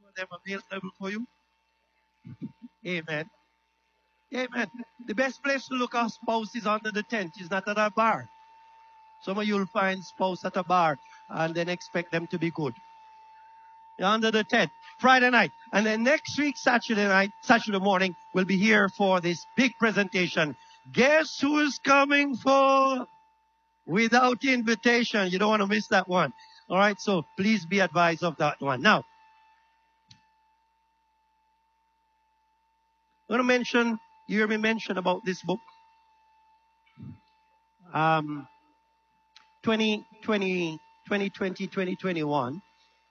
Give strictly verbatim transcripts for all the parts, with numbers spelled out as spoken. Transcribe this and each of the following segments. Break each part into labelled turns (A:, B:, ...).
A: of them available for you. Amen. Amen. The best place to look at spouse is under the tent. It's not at a bar. Some of you will find spouse at a bar and then expect them to be good. You're under the tent. Friday night. And then next week, Saturday night, Saturday morning, we'll be here for this big presentation. Guess who's coming for without invitation? You don't want to miss that one. All right. So please be advised of that one. Now, I'm going to mention, you hear me mention about this book. Um, twenty twenty, twenty twenty, twenty twenty-one,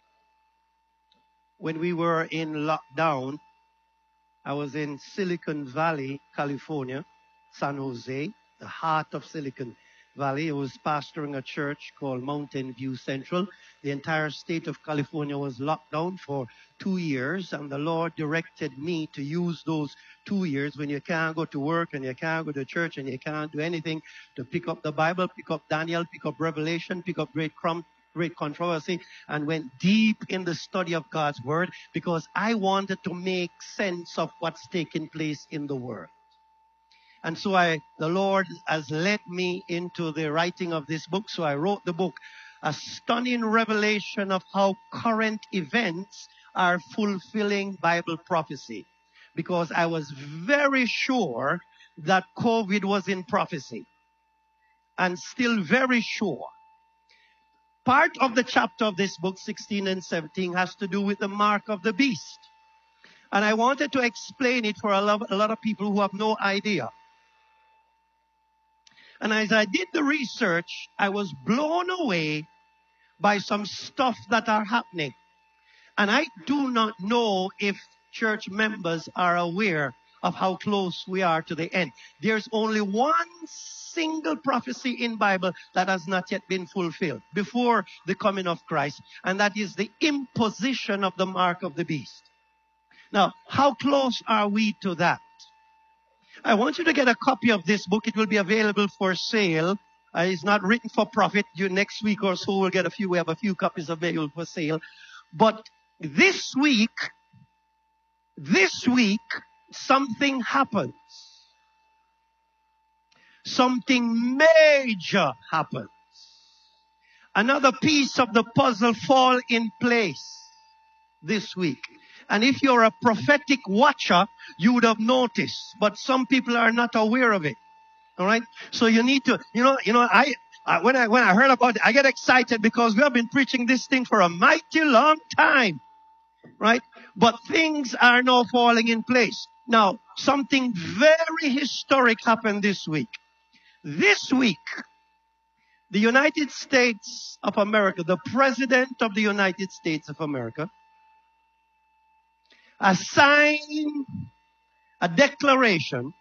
A: when we were in lockdown, I was in Silicon Valley, California, San Jose, the heart of Silicon Valley. I was pastoring a church called Mountain View Central. The entire state of California was locked down for two years, and the Lord directed me to use those two years when you can't go to work and you can't go to church and you can't do anything, to pick up the Bible, pick up Daniel, pick up Revelation, pick up great crumb, great controversy, and went deep in the study of God's word, because I wanted to make sense of what's taking place in the world. And so I, the Lord has led me into the writing of this book. So I wrote the book, a stunning revelation of how current events are fulfilling Bible prophecy. Because I was very sure that COVID was in prophecy, and still very sure. Part of the chapter of this book, sixteen and seventeen, has to do with the mark of the beast. And I wanted to explain it for a lot, a lot of people who have no idea. And as I did the research, I was blown away by some stuff that are happening. And I do not know if church members are aware of how close we are to the end. There's only one single prophecy in Bible that has not yet been fulfilled before the coming of Christ, and that is the imposition of the mark of the beast. Now, how close are we to that? I want you to get a copy of this book. It will be available for sale. Uh, it's not written for profit. You next week or so will get a few. We have a few copies available for sale. But this week, this week, something happens. Something major happens. Another piece of the puzzle fall in place this week. And if you're a prophetic watcher, you would have noticed. But some people are not aware of it. All right? So you need to, you know, you know, I, I when I when I heard about it, I get excited because we have been preaching this thing for a mighty long time. Right? But things are now falling in place. Now, something very historic happened this week. This week, the United States of America, the President of the United States of America, signed a declaration